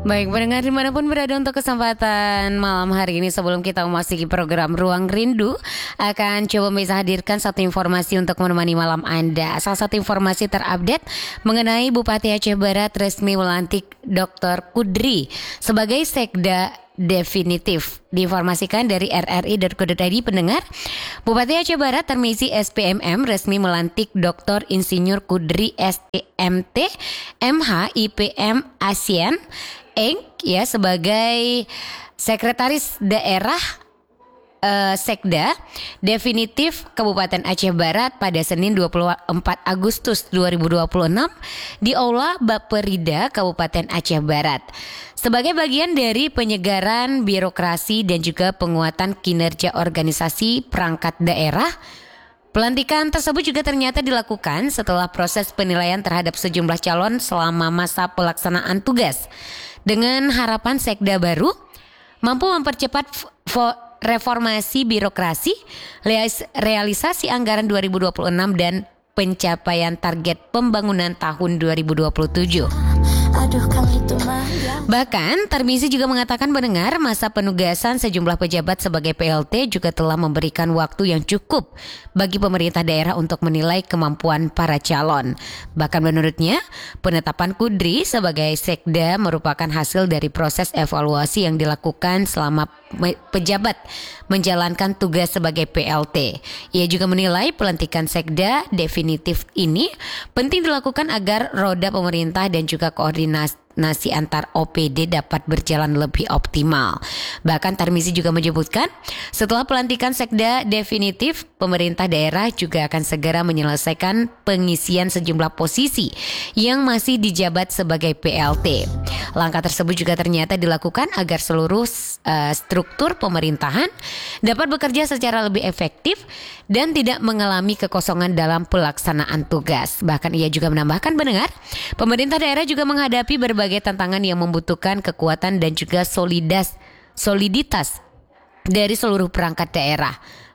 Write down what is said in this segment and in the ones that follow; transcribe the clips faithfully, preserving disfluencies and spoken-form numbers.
Baik, pendengar dimanapun berada untuk kesempatan malam hari ini, sebelum kita memasuki program Ruang Rindu, akan coba bisa hadirkan satu informasi untuk menemani malam Anda. Salah satu informasi terupdate mengenai Bupati Aceh Barat resmi melantik doktor Kudri sebagai Sekda definitif. Diinformasikan dari r r i dot co dot i d, pendengar, Bupati Aceh Barat Termisi S P M M resmi melantik doktor Insinyur Kudri S T M T M H I P M ASEAN Incorporated ya sebagai Sekretaris Daerah uh, Sekda definitif Kabupaten Aceh Barat pada Senin dua puluh empat Agustus dua ribu dua puluh enam di Aula Baperida Kabupaten Aceh Barat. Sebagai bagian dari penyegaran birokrasi dan juga penguatan kinerja organisasi perangkat daerah, pelantikan tersebut juga ternyata dilakukan setelah proses penilaian terhadap sejumlah calon selama masa pelaksanaan tugas, dengan harapan Sekda baru mampu mempercepat fo- reformasi birokrasi, realisasi anggaran dua ribu dua puluh enam dan pencapaian target pembangunan tahun dua ribu dua puluh tujuh. Aduh, itu mah. Bahkan Termisi juga mengatakan pendengar, masa penugasan sejumlah pejabat sebagai P L T juga telah memberikan waktu yang cukup bagi pemerintah daerah untuk menilai kemampuan para calon. Bahkan menurutnya, penetapan Kudri sebagai Sekda merupakan hasil dari proses evaluasi yang dilakukan selama pejabat menjalankan tugas sebagai P L T. Ia juga menilai pelantikan Sekda definitif ini penting dilakukan agar roda pemerintah dan juga koordinasi antar O P D dapat berjalan lebih optimal. Bahkan Termisi juga menyebutkan, setelah pelantikan Sekda definitif, pemerintah daerah juga akan segera menyelesaikan pengisian sejumlah posisi yang masih dijabat sebagai P L T. Langkah tersebut juga ternyata dilakukan agar seluruh uh, struktur pemerintahan dapat bekerja secara lebih efektif dan tidak mengalami kekosongan dalam pelaksanaan tugas. Bahkan ia juga menambahkan pendengar, pemerintah daerah juga menghadapi berbagai tantangan yang membutuhkan kekuatan dan juga solidas, soliditas dari seluruh perangkat daerah.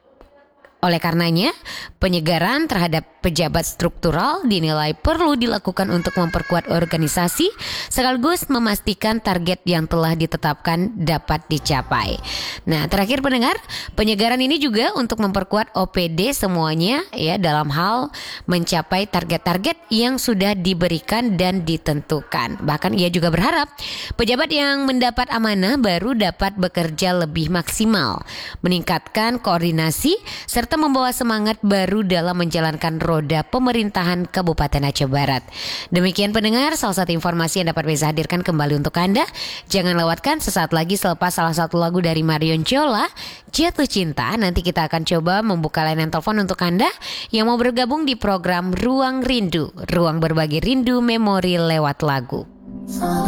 Oleh karenanya, penyegaran terhadap pejabat struktural dinilai perlu dilakukan untuk memperkuat organisasi sekaligus memastikan target yang telah ditetapkan dapat dicapai. Nah, terakhir pendengar, penyegaran ini juga untuk memperkuat O P D semuanya ya dalam hal mencapai target-target yang sudah diberikan dan ditentukan. Bahkan ia juga berharap pejabat yang mendapat amanah baru dapat bekerja lebih maksimal, meningkatkan koordinasi serta membawa semangat baru dalam menjalankan roda pemerintahan Kabupaten Aceh Barat. Demikian pendengar, salah satu informasi yang dapat bisa hadirkan kembali untuk Anda. Jangan lewatkan sesaat lagi selepas salah satu lagu dari Marion Jola, Jatuh Cinta. Nanti kita akan coba membuka layanan telepon untuk Anda yang mau bergabung di program Ruang Rindu, ruang berbagi rindu memori lewat lagu.